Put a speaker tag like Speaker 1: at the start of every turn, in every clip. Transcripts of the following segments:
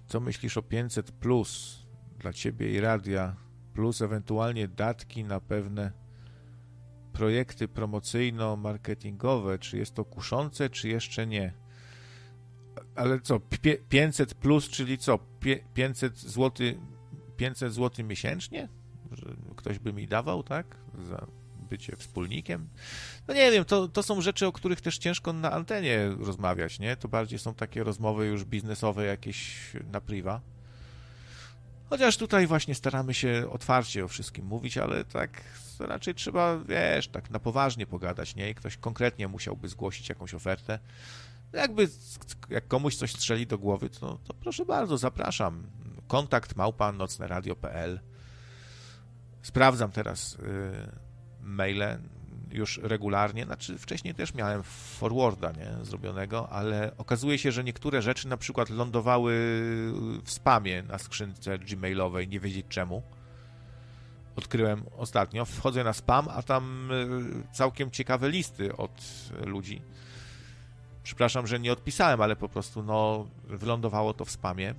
Speaker 1: Co myślisz o 500 plus dla ciebie i radia, plus ewentualnie datki na pewne projekty promocyjno-marketingowe? Czy jest to kuszące, czy jeszcze nie? Ale co, 500 plus, czyli co, 500 zł miesięcznie? Że ktoś by mi dawał, tak? Za bycie wspólnikiem? No nie wiem, to są rzeczy, o których też ciężko na antenie rozmawiać, nie? To bardziej są takie rozmowy już biznesowe jakieś na priwa. Chociaż tutaj właśnie staramy się otwarcie o wszystkim mówić, ale tak raczej trzeba, wiesz, tak na poważnie pogadać, nie? I ktoś konkretnie musiałby zgłosić jakąś ofertę. Jak komuś coś strzeli do głowy, to proszę bardzo, zapraszam. Kontakt @nocneradio.pl. Sprawdzam teraz maile już regularnie, znaczy wcześniej też miałem forwarda, nie, zrobionego, ale okazuje się, że niektóre rzeczy na przykład lądowały w spamie na skrzynce gmailowej, nie wiedzieć czemu. Odkryłem ostatnio, wchodzę na spam, a tam całkiem ciekawe listy od ludzi. Przepraszam, że nie odpisałem, ale po prostu wylądowało to w spamie.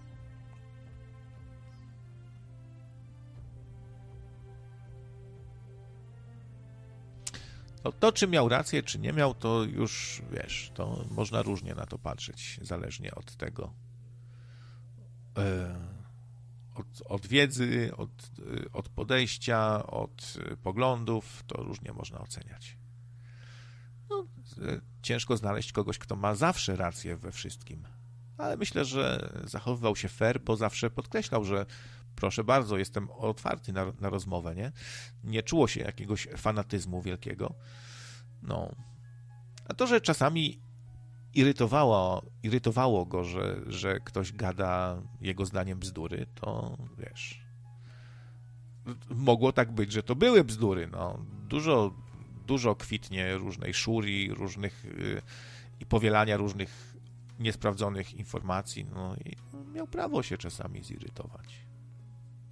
Speaker 1: No to, czy miał rację, czy nie miał, to już, wiesz, to można różnie na to patrzeć, zależnie od tego, od wiedzy, od podejścia, od poglądów, to różnie można oceniać. No, ciężko znaleźć kogoś, kto ma zawsze rację we wszystkim, ale myślę, że zachowywał się fair, bo zawsze podkreślał, że proszę bardzo, jestem otwarty na rozmowę, nie? Nie czuło się jakiegoś fanatyzmu wielkiego. No. A to, że czasami irytowało go, że ktoś gada jego zdaniem bzdury, to wiesz, mogło tak być, że to były bzdury, no. Dużo kwitnie różnej szuri, różnych i powielania różnych niesprawdzonych informacji, no i miał prawo się czasami zirytować.